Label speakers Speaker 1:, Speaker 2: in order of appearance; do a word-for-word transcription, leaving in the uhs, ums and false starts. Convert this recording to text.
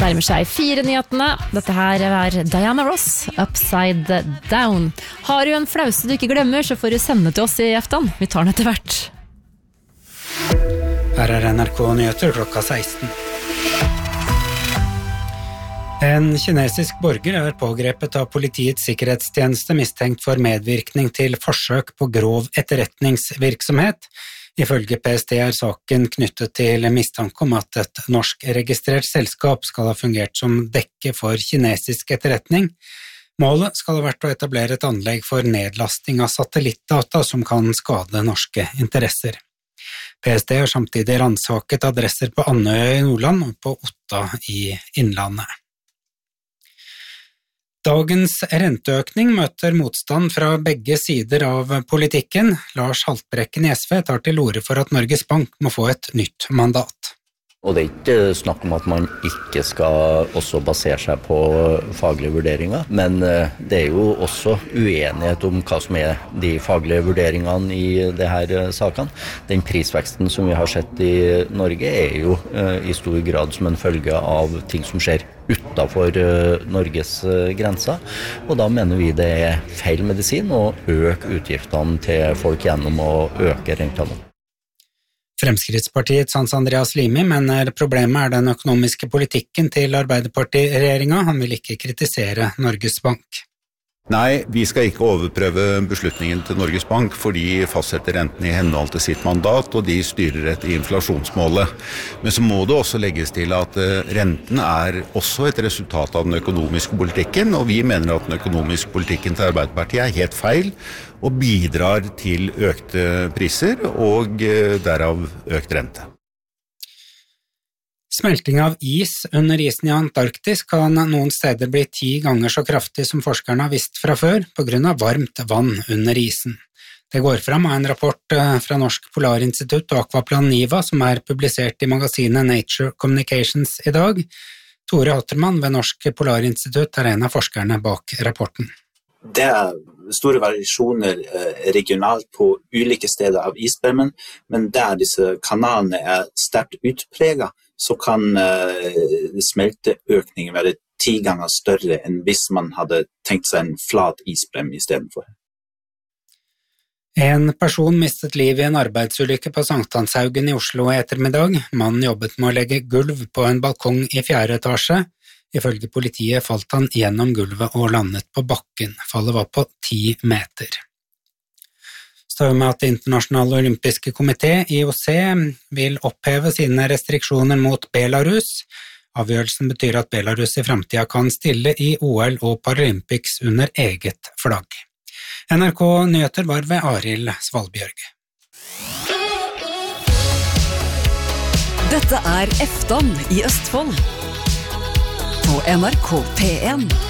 Speaker 1: nærmer seg fire nyhetene. Dette her er Diana Ross, Upside Down. Har du en flause du ikke glemmer, så får du sende til oss i aften. Vi tar den etter hvert.
Speaker 2: Her er N R K Nyheter klokka seksten. En kinesisk borger er pågrepet av politiets sikkerhetstjeneste mistenkt for medvirkning til forsøk på grov etterretningsvirksomhet. Ifølge P S T er saken knyttet til mistanke om at et norsk-registrert selskap skal ha fungert som dekke for kinesisk etterretning. Målet skal ha vært å etablere et anlegg for nedlasting av satellittdata som kan skade norske interesser. P S T har samtidig rannsaket adresser på Andøya i Nordland og på Otta i Innlandet. Dagens renteøkning møter motstand fra begge sider av politikken. Lars Haltbrekken i S V tar til orde for at Norges Bank må få et nytt mandat.
Speaker 3: Og det er ikke snakk om at man ikke skal også basere seg på faglige vurderinger, men det er jo også uenighet om hva som er de faglige vurderingene i de her sakene. Den prisveksten som vi har sett i Norge er jo i stor grad som en følge av ting som skjer utenfor Norges grenser, og da mener vi det er feil medisin å øke utgiftene til folk gjennom å øke rentene.
Speaker 2: Fremskrittspartiets Hans Andreas Limi mener problemet er den økonomiske politikken til Arbeiderparti-regjeringen. Han vil ikke kritisere Norges Bank.
Speaker 4: Nei, vi skal ikke overprøve beslutningen til Norges Bank, for de fastsetter renten i henhold til sitt mandat, og de styrer etter inflasjonsmålet. Men så må det også legges til at renten er også et resultat av den økonomiske politikken, og vi mener at den økonomiske politikken til Arbeiderpartiet er helt feil, og bidrar til økte priser, og derav økt rente.
Speaker 2: Smelting av is under isen i Antarktis kan noen steder bli ti ganger så kraftig som forskerne har visst fra før, på grunn av varmt vann under isen. Det går fram av en rapport fra Norsk Polarinstitutt og Aquaplan Niva, som er publisert i magasinet Nature Communications i dag. Tore Hattermann ved Norsk Polarinstitutt er en av forskerne bak rapporten.
Speaker 5: Det er store variasjoner regionalt på ulike steder av isbermen, men der disse kanalene er sterkt utpreget, så kan smelteøkningen være ti ganger større enn hvis man hadde tenkt seg en flat isbrem i stedet for.
Speaker 2: En person mistet liv i en arbeidsulykke på Sankthanshaugen i Oslo i ettermiddag. Mannen jobbet med å legge gulv på en balkong i fjerde etasje. Ifølge politiet falt han gjennom gulvet og landet på bakken. Fallet var på ti meter. Så med at Internasjonale Olympiske Komité, I O C, vil oppheve sine restriksjoner mot Belarus. Avgjørelsen betyr at Belarus i fremtiden kan stille i O L og Paralympics under eget flagg. N R K Nyheter var ved Arild Svalbjørg.
Speaker 6: Dette er Eftan i Østfold på N R K P en.